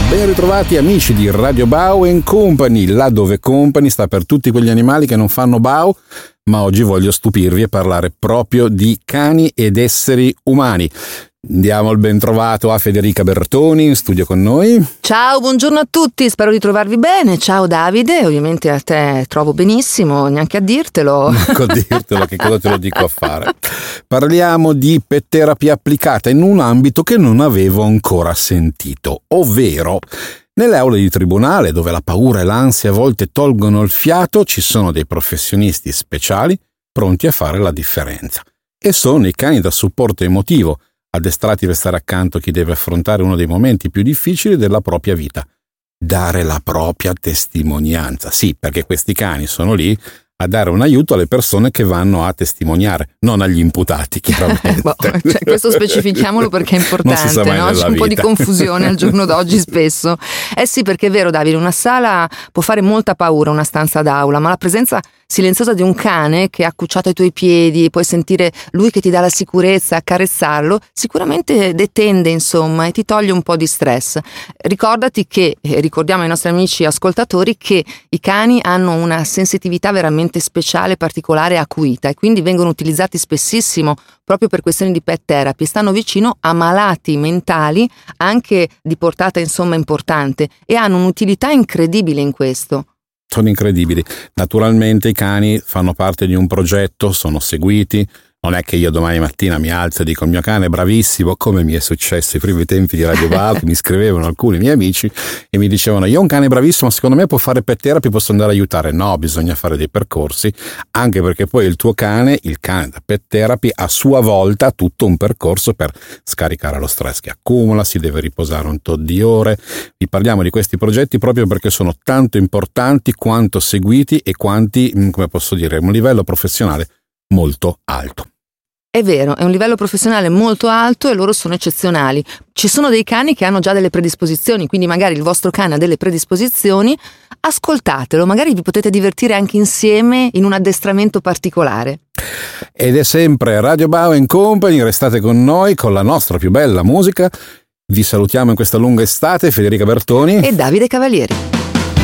Ben ritrovati amici di Radio Bao & Company, là dove Company sta per tutti quegli animali che non fanno Bao, ma oggi voglio stupirvi e parlare proprio di cani ed esseri umani. Diamo il ben trovato a Federica Bertoni in studio con noi. Ciao, buongiorno a tutti, spero di trovarvi bene. Ciao Davide, ovviamente a te trovo benissimo, neanche a dirtelo. Manco a dirtelo, che cosa te lo dico a fare. Parliamo di pet therapy applicata in un ambito che non avevo ancora sentito, ovvero nelle aule di tribunale, dove la paura e l'ansia a volte tolgono il fiato, ci sono dei professionisti speciali pronti a fare la differenza. E sono i cani da supporto emotivo, addestrati per stare accanto a chi deve affrontare uno dei momenti più difficili della propria vita. Dare la propria testimonianza. Sì, perché questi cani sono lì a dare un aiuto alle persone che vanno a testimoniare, non agli imputati, chiaramente. Questo specifichiamolo perché è importante, no? C'è un po' di confusione al giorno d'oggi spesso. Sì, perché è vero, Davide, una sala può fare molta paura, una stanza d'aula, ma la presenza silenziosa di un cane che è accucciato ai tuoi piedi, puoi sentire lui che ti dà la sicurezza, accarezzarlo, sicuramente detende, insomma, e ti toglie un po' di stress. Ricordati che, ricordiamo ai nostri amici ascoltatori, che i cani hanno una sensitività veramente speciale, particolare, acuita, e quindi vengono utilizzati spessissimo proprio per questioni di pet therapy. Stanno vicino a malati mentali, anche di portata, insomma, importante, e hanno un'utilità incredibile in questo. Sono incredibili. Naturalmente i cani fanno parte di un progetto, sono seguiti. Non è che io domani mattina mi alzo e dico il mio cane è bravissimo, come mi è successo ai primi tempi di Radio Bao, che mi scrivevano alcuni miei amici e mi dicevano io ho un cane bravissimo, secondo me può fare pet therapy, posso andare a aiutare. No, bisogna fare dei percorsi, anche perché poi il tuo cane, il cane da pet therapy, a sua volta ha tutto un percorso per scaricare lo stress che accumula, si deve riposare un tot di ore. Vi parliamo di questi progetti proprio perché sono tanto importanti quanto seguiti e quanti, come posso dire, un livello professionale molto alto. È vero, è un livello professionale molto alto e loro sono eccezionali. Ci sono dei cani che hanno già delle predisposizioni, quindi magari il vostro cane ha delle predisposizioni, ascoltatelo, magari vi potete divertire anche insieme in un addestramento particolare. Ed è sempre Radio Bao & Company, restate con noi con la nostra più bella musica. Vi salutiamo in questa lunga estate, Federica Bertoni e Davide Cavalieri.